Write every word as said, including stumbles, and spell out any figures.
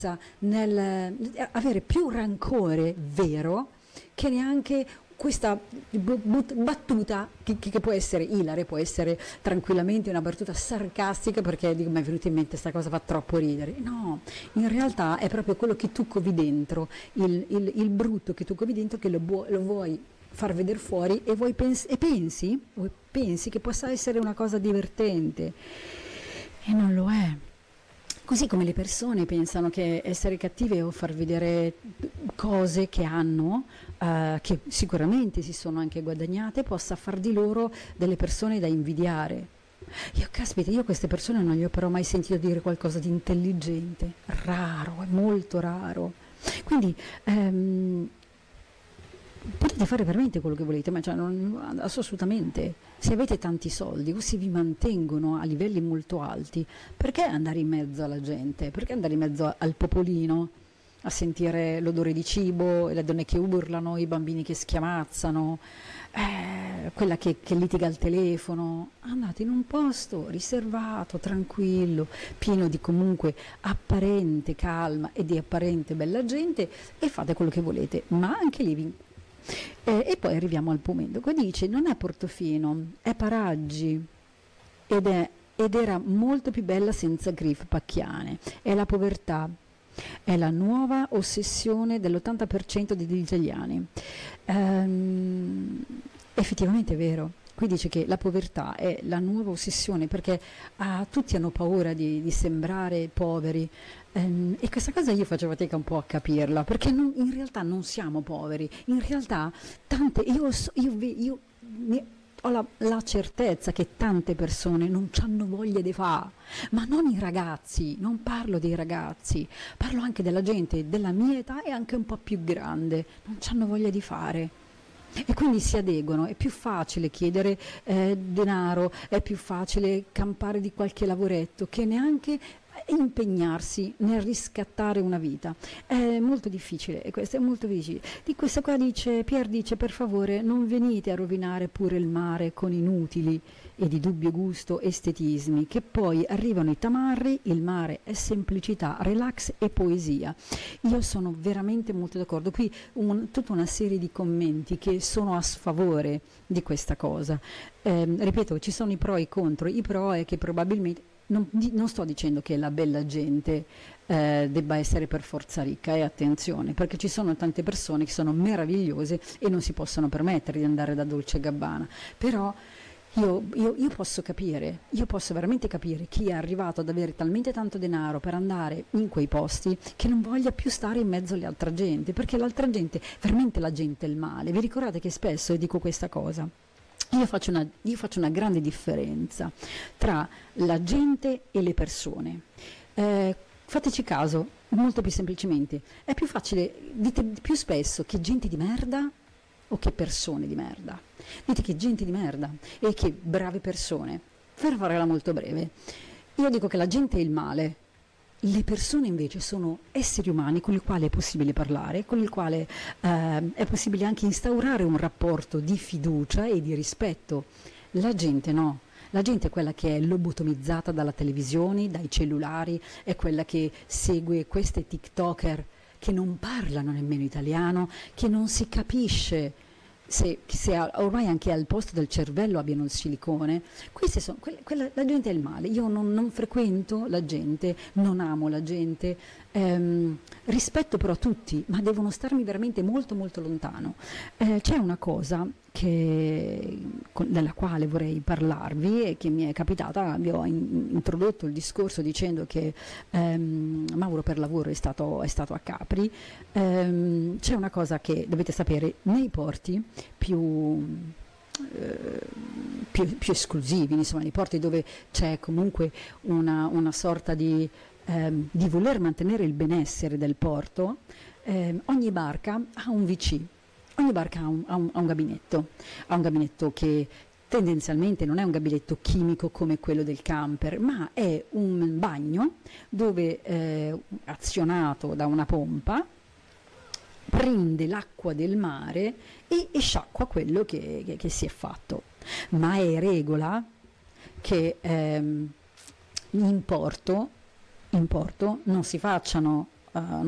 nel avere più rancore vero che neanche questa battuta che, che può essere ilare, può essere tranquillamente una battuta sarcastica perché dico, mi è venuta in mente questa cosa, fa troppo ridere. No, in realtà è proprio quello che tu covi dentro, il, il, il brutto che tu covi dentro, che lo, bu- lo vuoi far vedere fuori e, vuoi pens- e pensi, vuoi pensi che possa essere una cosa divertente e non lo è. Così come le persone pensano che essere cattive o far vedere cose che hanno, eh, che sicuramente si sono anche guadagnate, possa far di loro delle persone da invidiare. Io, caspita, io a queste persone non gli ho però mai sentito dire qualcosa di intelligente, raro, è molto raro. Quindi ehm, potete fare veramente quello che volete, ma cioè non, assolutamente, se avete tanti soldi o se vi mantengono a livelli molto alti, perché andare in mezzo alla gente? Perché andare in mezzo al popolino a sentire l'odore di cibo, le donne che urlano, i bambini che schiamazzano, eh, quella che, che litiga al telefono? Andate in un posto riservato, tranquillo, pieno di comunque apparente calma e di apparente bella gente e fate quello che volete, ma anche lì vi Eh, e poi arriviamo al momento, qua dice non è Portofino, è Paraggi ed, è, ed era molto più bella senza Griff Pacchiane, è la povertà, è la nuova ossessione dell'ottanta per cento degli italiani. Ehm, effettivamente è vero. Qui dice che la povertà è la nuova ossessione perché ah, tutti hanno paura di, di sembrare poveri, ehm, e questa cosa io faccio fatica un po' a capirla perché non, in realtà non siamo poveri, in realtà tante, io, so- io, ve- io mi- ho la, la certezza che tante persone non hanno voglia di fare, ma non i ragazzi, non parlo dei ragazzi, parlo anche della gente della mia età e anche un po' più grande, non hanno voglia di fare. E quindi si adeguano, è più facile chiedere eh, denaro, è più facile campare di qualche lavoretto che neanche impegnarsi nel riscattare una vita. È molto difficile, e questo è molto difficile. Di questa qua dice, Pier dice, per favore non venite a rovinare pure il mare con inutili e di dubbio gusto estetismi, che poi arrivano i tamarri, il mare è semplicità, relax e poesia. Io sono veramente molto d'accordo. Qui un, tutta una serie di commenti che sono a sfavore di questa cosa. Eh, ripeto, ci sono i pro e i contro. I pro è che probabilmente non, di, non sto dicendo che la bella gente eh, debba essere per forza ricca, e attenzione, perché ci sono tante persone che sono meravigliose e non si possono permettere di andare da Dolce e Gabbana, però Io, io, io posso capire, io posso veramente capire chi è arrivato ad avere talmente tanto denaro per andare in quei posti che non voglia più stare in mezzo alle altre gente, perché l'altra gente, veramente la gente è il male. Vi ricordate che spesso io dico questa cosa? Io faccio una, io faccio una grande differenza tra la gente e le persone. Eh, fateci caso, molto più semplicemente, è più facile, dite più spesso che gente di merda o che persone di merda. Dite che gente di merda e che brave persone. Per farla molto breve, io dico che la gente è il male, le persone invece sono esseri umani con il quale è possibile parlare, con il quale eh, è possibile anche instaurare un rapporto di fiducia e di rispetto. La gente no. La gente è quella che è lobotomizzata dalla televisione, dai cellulari, è quella che segue queste TikToker che non parlano nemmeno italiano, che non si capisce se, se ormai anche al posto del cervello abbiano il silicone. Queste sono, quella, quella, la gente è il male. Io non, non frequento la gente, non amo la gente, ehm, rispetto però tutti, ma devono starmi veramente molto molto lontano. Eh, c'è una cosa che, con, della quale vorrei parlarvi e che mi è capitata. Vi ho in, introdotto il discorso dicendo che ehm, Mauro per lavoro è stato, è stato a Capri. Ehm, c'è una cosa che dovete sapere: nei porti più eh, più, più esclusivi, insomma, nei porti dove c'è comunque una, una sorta di, ehm, di voler mantenere il benessere del porto, ehm, ogni barca ha un V C. Ogni barca ha un, ha, un, ha un gabinetto, ha un gabinetto che tendenzialmente non è un gabinetto chimico come quello del camper, ma è un bagno dove, eh, azionato da una pompa, prende l'acqua del mare e, e sciacqua quello che, che, che si è fatto. Ma è regola che ehm, in porto, in porto non si facciano uh,